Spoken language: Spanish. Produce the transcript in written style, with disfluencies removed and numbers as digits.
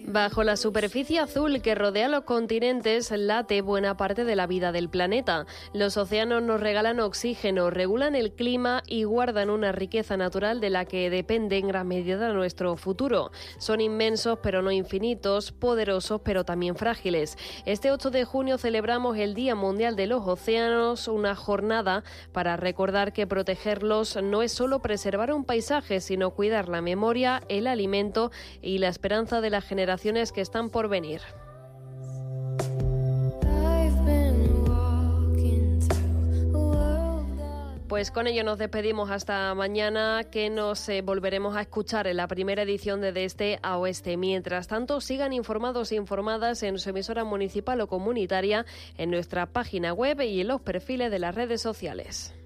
Bajo la superficie azul que rodea los continentes late buena parte de la vida del planeta. Los océanos nos regalan oxígeno, regulan el clima y guardan una riqueza natural de la que depende en gran medida nuestro futuro. Son inmensos pero no infinitos, poderosos pero también frágiles. Este 8 de junio celebramos el Día Mundial de los Océanos, una jornada para recordar que protegerlos no es solo preservar un paisaje, sino cuidar la memoria, el alimento y la esperanza de las generaciones que están por venir. Pues con ello nos despedimos hasta mañana, que nos volveremos a escuchar en la primera edición de Este a Oeste. Mientras tanto, sigan informados e informadas en su emisora municipal o comunitaria, en nuestra página web y en los perfiles de las redes sociales.